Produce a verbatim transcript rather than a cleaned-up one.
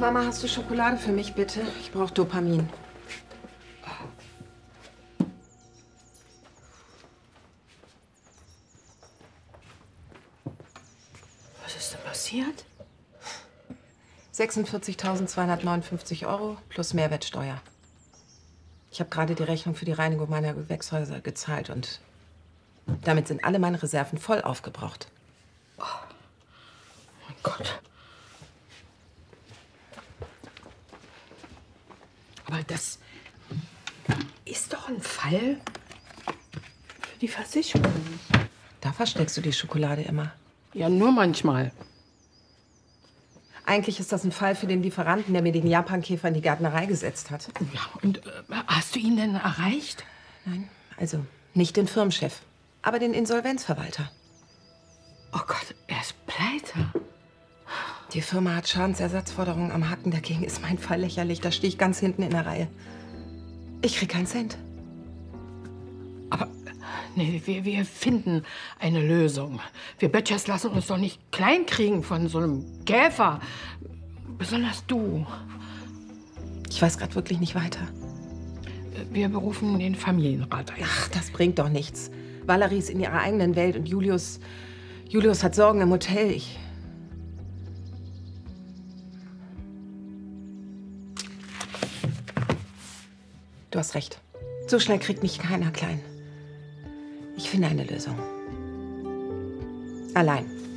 Mama, hast du Schokolade für mich, bitte? Ich brauche Dopamin. Was ist denn passiert? sechsundvierzigtausendzweihundertneunundfünfzig Euro plus Mehrwertsteuer. Ich habe gerade die Rechnung für die Reinigung meiner Gewächshäuser gezahlt und damit sind alle meine Reserven voll aufgebraucht. Oh mein Gott. Aber das ist doch ein Fall für die Versicherung. Da versteckst du die Schokolade immer. Ja, nur manchmal. Eigentlich ist das ein Fall für den Lieferanten, der mir den Japankäfer in die Gärtnerei gesetzt hat. Ja, und äh, hast du ihn denn erreicht? Nein, also nicht den Firmenchef, aber den Insolvenzverwalter. Oh Gott, er ist pleite. Die Firma hat Schadensersatzforderungen am Haken, dagegen ist mein Fall lächerlich. Da stehe ich ganz hinten in der Reihe. Ich krieg keinen Cent. Aber nee, wir, wir finden eine Lösung. Wir Böttchers lassen uns doch nicht kleinkriegen von so einem Käfer. Besonders du. Ich weiß gerade wirklich nicht weiter. Wir berufen den Familienrat ein. Ach, das bringt doch nichts. Valerie ist in ihrer eigenen Welt und Julius... Julius hat Sorgen im Hotel. Ich... Du hast recht. So schnell kriegt mich keiner klein. Ich finde eine Lösung. Allein.